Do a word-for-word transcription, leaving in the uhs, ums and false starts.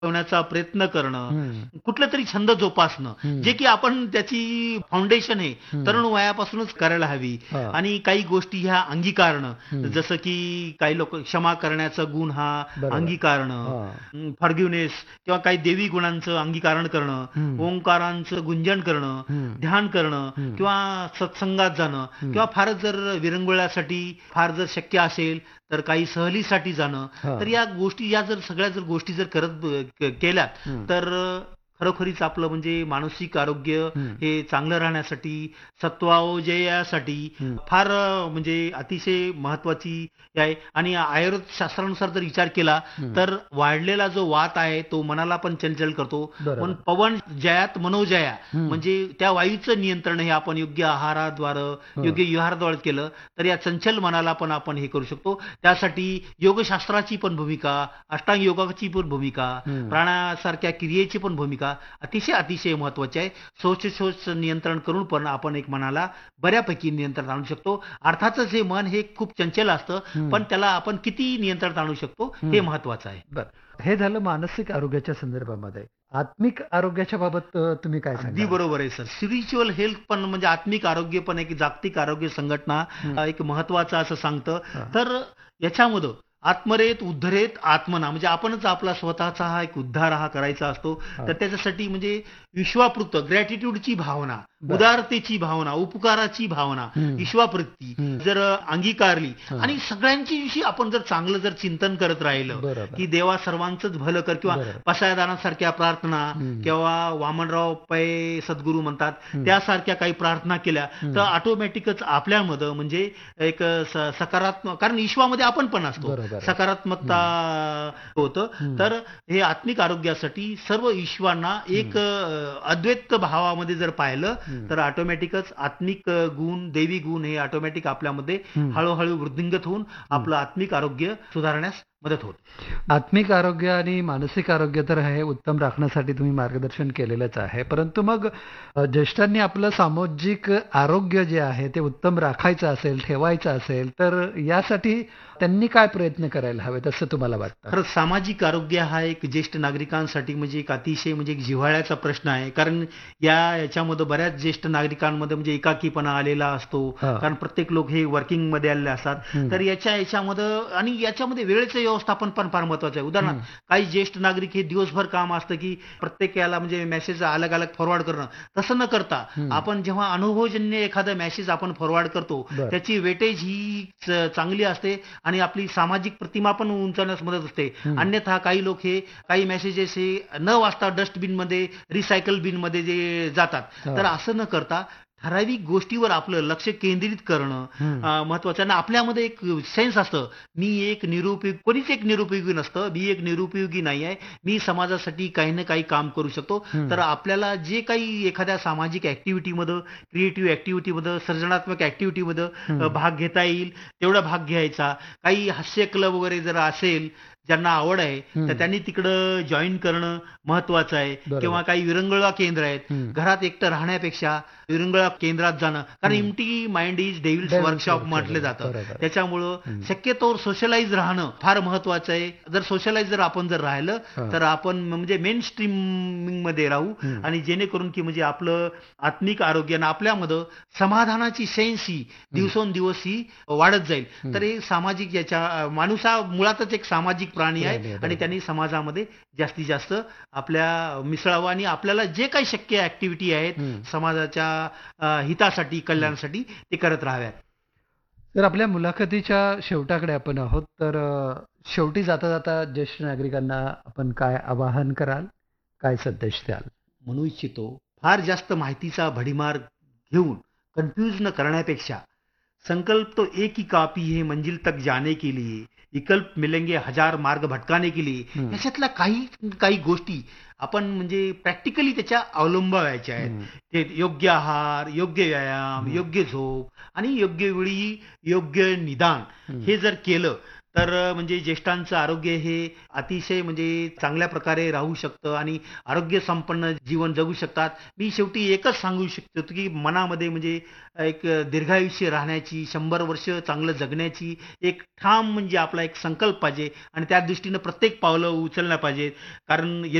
होण्याचा प्रयत्न करणं, हं. कुठला तरी छंद जोपासणं, हं. जे की आपण त्याची फाउंडेशन आहे हं. तरुण वयापासूनच करायला हवी. हां. आणि काही गोष्टी ह्या अंगीकारणं, हं. जसं की काही लोक क्षमा करण्याचा गुण हा बरोबर. अंगीकारणं, हां. फॉरगिव्हनेस किंवा काही देवी गुणांचं अंगीकारण करणं, हं. ओंकारांचं गुंजन करणं, हं. ध्यान करणं हं. किंवा सत्संगात जाणं हं. किंवा फारच जर विरंगुळ्यासाठी फार जर शक्य असेल तर काही सहलीसाठी जाणं. तर हां. या गोष्टी या जर सगळ्या जर गोष्टी जर करत ब- क- केल्या हं. तर खरोखरीच आपलं म्हणजे मानसिक आरोग्य हं. हे चांगलं राहण्यासाठी, सत्वावजयासाठी हं. फार अ, म्हणजे अतिशय महत्वाची हे आहे. आणि आयुर्वेद शास्त्रानुसार जर विचार केला हं. तर वाढलेला जो वात आहे तो मनाला पण चंचल करतो. पण बरोबर. पवन जयात मनोजया, हं. म्हणजे त्या वायूचं नियंत्रण हे आपण योग्य आहाराद्वारे, हं. योग्य विहाराद्वारे केलं तर या चंचल मनाला पण आपण हे करू शकतो. त्यासाठी योगशास्त्राची पण भूमिका, अष्टांग योगाची पण भूमिका, हं. प्राणासारख्या क्रियेची पण भूमिका अतिशय अतिशय महत्वाची आहे. शोच नियंत्रण करून पण आपण एक मनाला बऱ्यापैकी नियंत्रण आणू शकतो. अर्थातच हे मन हे खूप चंचल असतं, हं. पण त्याला आपण किती नियंत्रण आणू शकतो हं. हे महत्वाचं आहे. बरं. हे झालं मानसिक आरोग्याच्या संदर्भामध्ये. आत्मिक आरोग्याच्या बाबत अ, तुम्ही काय अगदी सांगाल? बरोबर आहे सर. स्पिरिच्युअल हेल्थ पण म्हणजे आत्मिक आरोग्य पण एक जागतिक आरोग्य संघटना हं. अ, एक महत्वाचं असं सांगतं. हां. तर याच्यामध्ये आत्मरेत उद्धरेत आत्मना, म्हणजे आपणच आपला स्वतःचा हा एक उद्धार हा करायचा असतो. हां. तर त्याच्यासाठी म्हणजे विश्वापृत ग्रॅटिट्यूडची भावना, बरं. उदारतेची भावना, उपकाराची भावना, हं. विश्वापृत्ती हं. जर अंगीकारली हां. आणि सगळ्यांची विषयी आपण जर चांगलं जर चिंतन करत राहिलं बरोबर. की देवा सर्वांचंच भलं कर, किंवा बरोबर. पसायदानासारख्या प्रार्थना हं. किंवा वामनराव पै सद्गुरू म्हणतात हं. त्यासारख्या काही प्रार्थना केल्या हं. तर ऑटोमॅटिकच आपल्यामध्ये म्हणजे एक स- सकारात्मक, कारण ईश्वामध्ये आपण पण असतो, बरोबर आहे. सकारात्मकता होतं. हं. तर हे आत्मिक आरोग्यासाठी सर्व ईश्वांना एक अ, अद्वैत भावामध्ये जर पाहिलं हं. तर ऑटोमॅटिकच आत्मिक अ, गुण, देवी गुण हे ऑटोमॅटिक आपल्यामध्ये हं. हळूहळू वृद्धिंगत होऊन आपलं आत्मिक आरोग्य सुधारण्यास मदत होते. आत्मिक आरोग्य आणि मानसिक आरोग्य तर हे उत्तम राखण्यासाठी तुम्ही मार्गदर्शन केलेलंच आहे. परंतु मग अ, ज्येष्ठांनी आपलं सामाजिक आरोग्य जे आहे ते उत्तम राखायचं असेल, ठेवायचं असेल, तर यासाठी त्यांनी काय प्रयत्न करायला हवेत असं तुम्हाला वाटतं? खरंच सामाजिक आरोग्य हा एक ज्येष्ठ नागरिकांसाठी म्हणजे एक अतिशय म्हणजे एक जिव्हाळ्याचा प्रश्न आहे. कारण या याच्यामध्ये बऱ्याच ज्येष्ठ नागरिकांमध्ये म्हणजे एकाकीपणा आलेला असतो. हां. कारण प्रत्येक लोक हे वर्किंग मध्ये आलेले असतात. हं. तर याच्या याच्यामध्ये आणि याच्यामध्ये वेळेचं व्यवस्थापन पण फार महत्वाचं आहे. उदाहरणार्थ हं. काही ज्येष्ठ नागरिक हे दिवसभर काम असतं की प्रत्येक याला म्हणजे मेसेज अलग अलग फॉरवर्ड करणं, तसं न करता हं. आपण जेव्हा अनुभवजन्य एखादा मेसेज आपण फॉरवर्ड करतो बरं. त्याची वेटेज ही च- चांगली असते आणि आपली सामाजिक प्रतिमा पण उंचावण्यास मदत होते. हं. अन्यथा काही लोक हे काही मेसेजेस हे न वाचता डस्टबिन मध्ये, रिसायकल बिन मध्ये जे जातात. हां. तर असं न करता ठराविक गोष्टीवर आपलं लक्ष केंद्रित करणं हं. अ, महत्वाचं आहे. आणि आपल्यामध्ये एक सेन्स असतं, मी एक निरुपयोगी, कोणीच एक निरुपयोगी नसतं, मी एक निरुपयोगी नाही आहे, मी समाजासाठी काही ना काही काम करू शकतो. हं. तर आपल्याला जे काही एखाद्या सामाजिक ऍक्टिव्हिटीमध्ये, क्रिएटिव्ह ऍक्टिव्हिटीमध्ये, सर्जनात्मक ऍक्टिव्हिटीमध्ये हं. भाग घेता येईल तेवढा भाग घ्यायचा. काही हास्य क्लब वगैरे जर असेल ज्यांना आवड आहे हं. तर त्यांनी तिकडं जॉईन करणं महत्वाचं आहे. बरोबर. किंवा काही विरंगुळा केंद्र आहेत, हं. घरात एकटं राहण्यापेक्षा विरंगुळा केंद्रात जाणं, कारण हं. Empty mind is devil's Devil's workshop workshop म्हटलं आहे. जातं. बरोबर. त्याच्यामुळं हं. शक्यतोवर सोशलाइज राहणं फार महत्वाचं आहे. जर सोशलाइज जर आपण जर राहिलं हां. तर आपण म्हणजे मेन स्ट्रीमिंग मध्ये राहू हं. आणि जेणेकरून की म्हणजे आपलं आत्मिक आरोग्य आणि आपल्यामध्ये समाधानाची सेन्स ही दिवसेंदिवस ही वाढत जाईल. हं. तर हे सामाजिक याच्या अ, माणूस हा मुळातच एक सामाजिक प्राणी प्राणी आहे, आहे आणि बरोबर. त्यांनी समाजामध्ये जास्तीत जास्त आपल्या मिसळावं आणि आपल्याला जे काही शक्य ऍक्टिव्हिटी आहेत हं. समाजाच्या अ, हितासाठी, कल्याणासाठी ते करत राहाव्यात. तर आपल्या मुलाखतीच्या शेवटाकडे आपण आहोत. तर अ, शेवटी जाता जाता ज्येष्ठ नागरिकांना आपण काय आवाहन कराल? काय संदेश द्याल? म्हणू इच्छितो, फार जास्त माहितीचा भडीमार घेऊन कन्फ्यूज न करण्यापेक्षा संकल्प तो एक ही काफी है मंजिल तक जाने के लिए, विकल्प मिलेंगे हजार मार्ग भटकाने के लिए. हं. याच्यातल्या काही काही गोष्टी आपण म्हणजे प्रॅक्टिकली त्याच्या अवलंबाव्याच्या आहेत. हं. ते योग्य आहार, योग्य व्यायाम, हं. योग्य झोप आणि योग्य वेळी योग्य निदान हं. हे जर केलं तर अ, म्हणजे ज्येष्ठांचं आरोग्य हे अतिशय म्हणजे चांगल्या प्रकारे राहू शकतं आणि आरोग्य संपन्न जीवन जगू शकतात. मी शेवटी एकच सांगू शकतो, की मनामध्ये म्हणजे एक अ, दीर्घायुष्य राहण्याची, शंभर वर्ष चांगलं जगण्याची एक ठाम म्हणजे आपला एक संकल्प पाहिजे आणि त्या दृष्टीनं प्रत्येक पावलं उचललं पाहिजे. कारण